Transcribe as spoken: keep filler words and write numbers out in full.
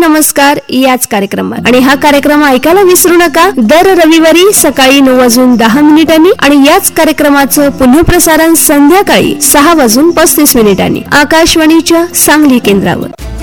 नमस्कार याच कार्यक्रमात. आणि हा कार्यक्रम ऐकायला विसरू नका दर रविवारी सकाळी नऊ वाजून दहा मिनिटांनी आणि याच कार्यक्रमाचं पुनःप्रसारण संध्याकाळी सहा वाजून पस्तीस मिनिटांनी आकाशवाणीच्या सांगली केंद्रावर.